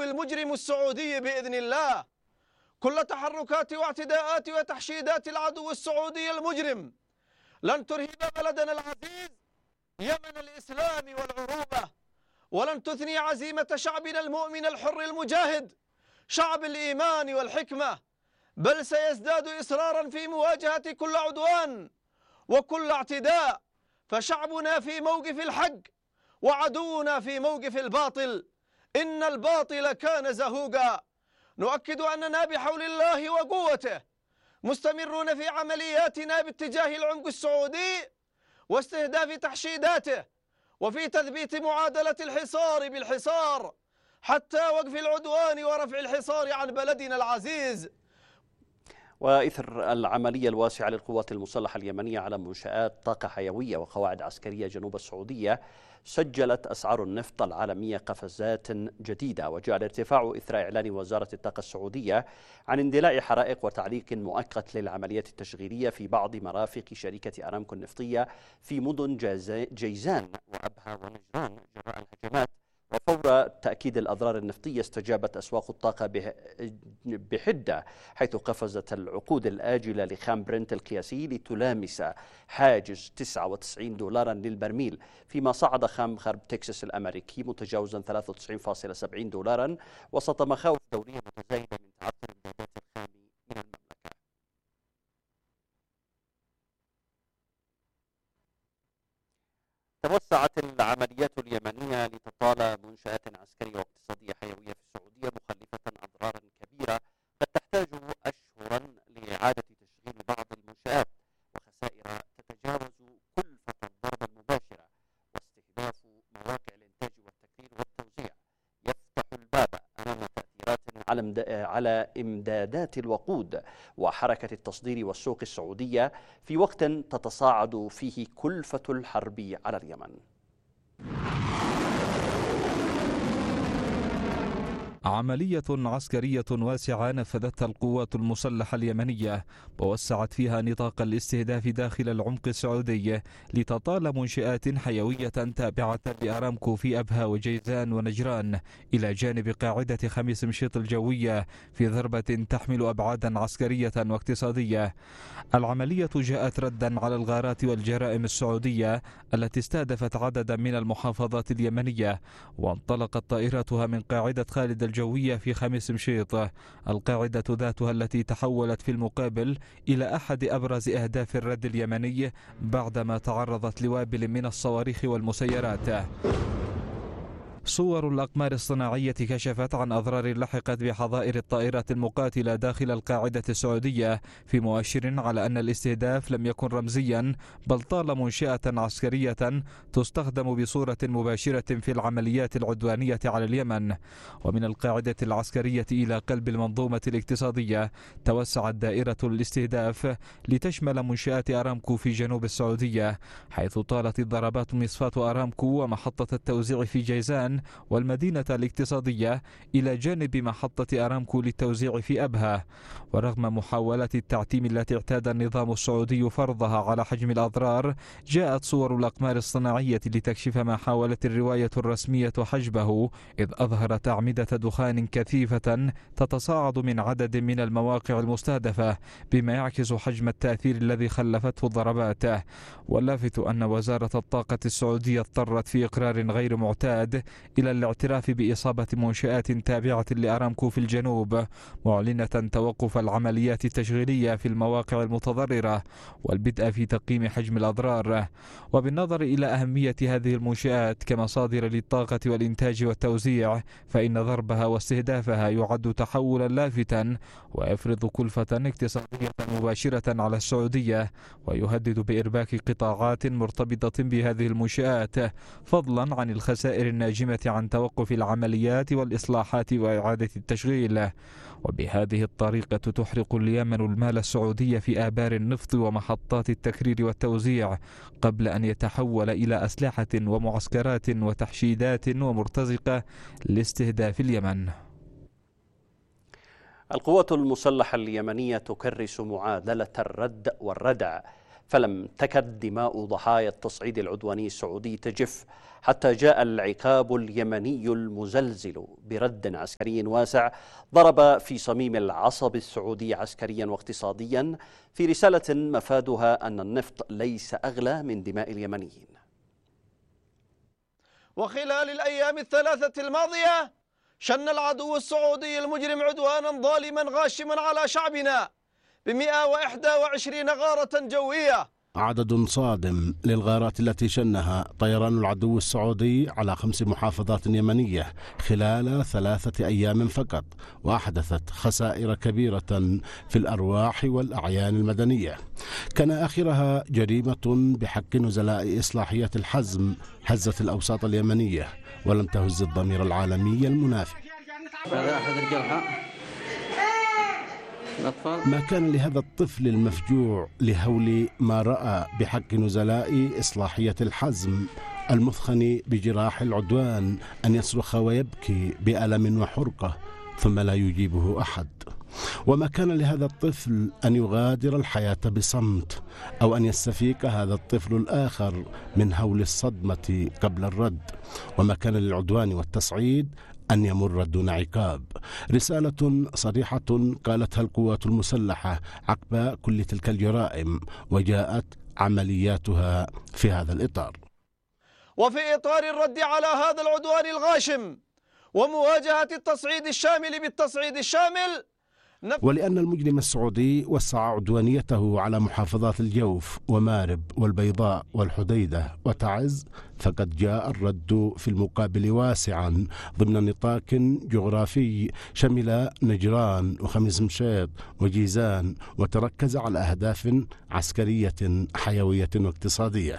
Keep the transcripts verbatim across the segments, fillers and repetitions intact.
المجرم السعودي بإذن الله. كل تحركات واعتداءات وتحشيدات العدو السعودي المجرم لن ترهب بلدنا العزيز يمن الإسلام والعروبة، ولن تثني عزيمة شعبنا المؤمن الحر المجاهد شعب الإيمان والحكمة، بل سيزداد إصرارا في مواجهة كل عدوان وكل اعتداء، فشعبنا في موقف الحق وعدونا في موقف الباطل. إن الباطل كان زهوقا. نؤكد أننا بحول الله وقوته مستمرون في عملياتنا باتجاه العمق السعودي واستهداف تحشيداته، وفي تثبيت معادلة الحصار بالحصار حتى وقف العدوان ورفع الحصار عن بلدنا العزيز. وإثر العملية الواسعة للقوات المسلحة اليمنية على منشآت طاقة حيوية وقواعد عسكرية جنوب السعودية، سجلت أسعار النفط العالمية قفزات جديدة، وجاء الارتفاع إثر إعلان وزارة الطاقة السعودية عن اندلاع حرائق وتعليق مؤقت للعمليات التشغيلية في بعض مرافق شركة أرامكو النفطية في مدن جيزان وأبها ونجران جراء الهجمات. وفور تأكيد الأضرار النفطية استجابت أسواق الطاقة بحدة، حيث قفزت العقود الآجلة لخام برنت القياسي لتلامس حاجز تسعة وتسعين دولارا للبرميل، فيما صعد خام غرب تكساس الأمريكي متجاوزا ثلاثة وتسعين فاصلة سبعين دولارا، وسط مخاوف دولية متزايدة من تعثر إمدادات الخام من المملكة. توسعت العمليات اليمنية لتطال منشآت عسكرية واقتصادية حيوية في السعودية، مخلفة أضرارا كبيرة قد تحتاج أشهرا لإعادة تشغيل بعض المنشآت، وخسائر تتجاوز كلفة الضربة المباشرة، واستهداف مواقع الإنتاج والتكرير والتوزيع يفتح الباب أمام تأثيرات على على إمدادات الوقود وحركة التصدير والسوق السعودية في وقت تتصاعد فيه كلفة الحرب على اليمن. عملية عسكرية واسعة نفذتها القوات المسلحة اليمنية، ووسعت فيها نطاق الاستهداف داخل العمق السعودي لتطال منشآت حيوية تابعة لأرامكو في أبها وجيزان ونجران، إلى جانب قاعدة خميس مشيط الجوية في ضربة تحمل أبعادا عسكرية واقتصادية. العملية جاءت ردا على الغارات والجرائم السعودية التي استهدفت عددا من المحافظات اليمنية، وانطلقت طائراتها من قاعدة خالد الجوية في خميس مشيط، القاعدة ذاتها التي تحولت في المقابل إلى أحد أبرز أهداف الرد اليمني بعدما تعرضت لوابل من الصواريخ والمسيرات. صور الأقمار الصناعية كشفت عن أضرار لحقت بحظائر الطائرات المقاتلة داخل القاعدة السعودية، في مؤشر على أن الاستهداف لم يكن رمزيا، بل طال منشأة عسكرية تستخدم بصورة مباشرة في العمليات العدوانية على اليمن. ومن القاعدة العسكرية إلى قلب المنظومة الاقتصادية توسعت دائرة الاستهداف لتشمل منشآت أرامكو في جنوب السعودية، حيث طالت الضربات مصفاة أرامكو ومحطة التوزيع في جيزان والمدينة الاقتصادية، إلى جانب محطة أرامكو للتوزيع في أبها. ورغم محاولات التعتيم التي اعتاد النظام السعودي فرضها على حجم الأضرار، جاءت صور الأقمار الصناعية لتكشف ما حاولت الرواية الرسمية حجبه، إذ أظهرت أعمدة دخان كثيفة تتصاعد من عدد من المواقع المستهدفة، بما يعكس حجم التأثير الذي خلفته الضربات. واللافت أن وزارة الطاقة السعودية اضطرت في إقرار غير معتاد إلى الاعتراف بإصابة منشآت تابعة لأرامكو في الجنوب، معلنة توقف العمليات التشغيلية في المواقع المتضررة والبدء في تقييم حجم الأضرار. وبالنظر إلى أهمية هذه المنشآت كمصادر للطاقة والإنتاج والتوزيع، فإن ضربها واستهدافها يعد تحولا لافتا ويفرض كلفة اقتصادية مباشرة على السعودية، ويهدد بإرباك قطاعات مرتبطة بهذه المنشآت، فضلا عن الخسائر الناجمة عن توقف العمليات والإصلاحات وإعادة التشغيل. وبهذه الطريقة تحرق اليمن المال السعودي في آبار النفط ومحطات التكرير والتوزيع، قبل أن يتحول إلى أسلحة ومعسكرات وتحشيدات ومرتزقة لاستهداف اليمن. القوات المسلحة اليمنية تكرس معادلة الرد والردع فلم تكد دماء ضحايا التصعيد العدواني السعودي تجف حتى جاء العقاب اليمني المزلزل برد عسكري واسع ضرب في صميم العصب السعودي عسكريا واقتصاديا، في رسالة مفادها أن النفط ليس أغلى من دماء اليمنيين. وخلال الأيام الثلاثة الماضية شن العدو السعودي المجرم عدوانا ظالما غاشما على شعبنا بمئة وإحدى وعشرين غارة جوية. عدد صادم للغارات التي شنها طيران العدو السعودي على خمس محافظات يمنية خلال ثلاثة أيام فقط، وأحدثت خسائر كبيرة في الأرواح والأعيان المدنية. كان آخرها جريمة بحق نزلاء إصلاحية الحزم هزت الأوساط اليمنية ولم تهز الضمير العالمي المنافي. هذا أحد الجرحى. ما كان لهذا الطفل المفجوع لهول ما رأى بحق نزلاء إصلاحية الحزم المثخن بجراح العدوان أن يصرخ ويبكي بألم وحرقة ثم لا يجيبه أحد. وما كان لهذا الطفل أن يغادر الحياة بصمت أو أن يستفيق هذا الطفل الآخر من هول الصدمة قبل الرد. وما كان للعدوان والتصعيد أن يمر دون عقاب. رسالة صريحة قالتها القوات المسلحة عقب كل تلك الجرائم، وجاءت عملياتها في هذا الإطار. وفي إطار الرد على هذا العدوان الغاشم ومواجهة التصعيد الشامل بالتصعيد الشامل، ولأن المجرم السعودي وسع عدوانيته على محافظات الجوف ومارب والبيضاء والحديدة وتعز، فقد جاء الرد في المقابل واسعا ضمن نطاق جغرافي شمل نجران وخميس مشيط وجيزان، وتركز على أهداف عسكرية حيوية واقتصادية.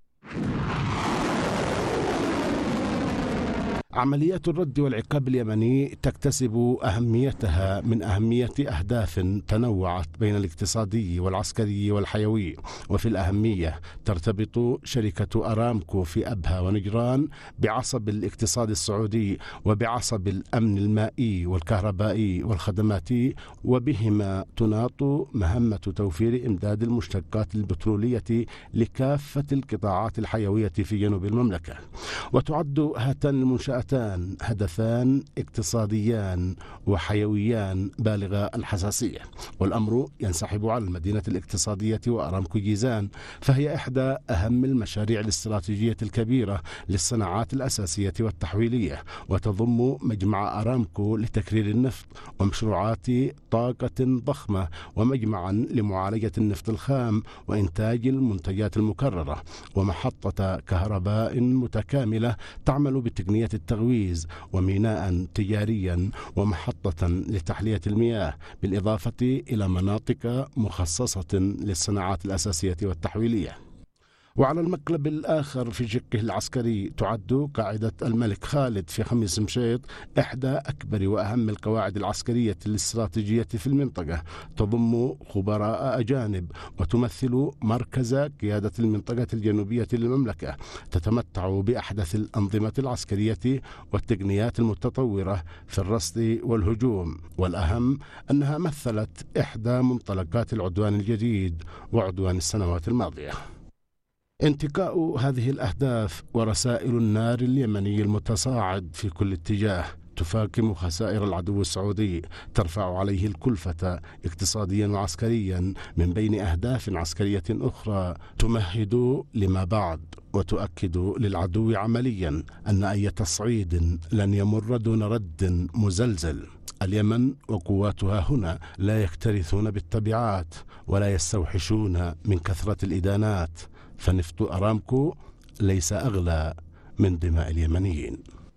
عمليات الرد والعقاب اليمني تكتسب أهميتها من أهمية أهداف تنوعت بين الاقتصادي والعسكري والحيوي. وفي الأهمية ترتبط شركة أرامكو في أبها ونجران بعصب الاقتصاد السعودي وبعصب الأمن المائي والكهربائي والخدماتي، وبهما تناط مهمة توفير إمداد المشتقات البترولية لكافة القطاعات الحيوية في جنوب المملكة. وتعد هاتان المنشآت هدفان اقتصاديان وحيويان بالغ الحساسية. والأمر ينسحب على المدينة الاقتصادية وأرامكو جيزان، فهي إحدى أهم المشاريع الاستراتيجية الكبيرة للصناعات الأساسية والتحويلية، وتضم مجمع أرامكو لتكرير النفط ومشروعات طاقة ضخمة، ومجمعا لمعالجة النفط الخام وإنتاج المنتجات المكررة، ومحطة كهرباء متكاملة تعمل بتقنية التغويز، وميناء تجاريا، ومحطة لتحلية المياه، بالإضافة إلى مناطق مخصصة للصناعات الأساسية والتحويلية. وعلى المقلب الآخر في شقه العسكري تعد قاعدة الملك خالد في خميس مشيط إحدى أكبر وأهم القواعد العسكرية الاستراتيجية في المنطقة، تضم خبراء أجانب وتمثل مركز قيادة المنطقة الجنوبية للمملكة، تتمتع بأحدث الأنظمة العسكرية والتقنيات المتطورة في الرصد والهجوم. والأهم أنها مثلت إحدى منطلقات العدوان الجديد وعدوان السنوات الماضية. انتقاء هذه الأهداف ورسائل النار اليمني المتصاعد في كل اتجاه تفاكم خسائر العدو السعودي، ترفع عليه الكلفة اقتصاديا وعسكريا من بين أهداف عسكرية أخرى تمهد لما بعد، وتؤكد للعدو عمليا أن أي تصعيد لن يمر دون رد مزلزل. اليمن وقواتها هنا لا يكترثون بالتبعات ولا يستوحشون من كثرة الإدانات، فنفط أرامكو ليس أغلى من دماء اليمنيين.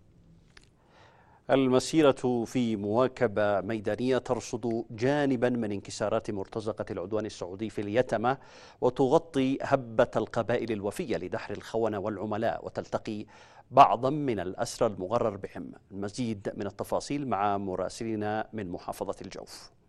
المسيرة في مواكبة ميدانية ترصد جانبا من انكسارات مرتزقة العدوان السعودي في اليتمة، وتغطي هبة القبائل الوفية لدحر الخونة والعملاء، وتلتقي بعضا من الأسرى المغرر بهم. المزيد من التفاصيل مع مراسلنا من محافظة الجوف.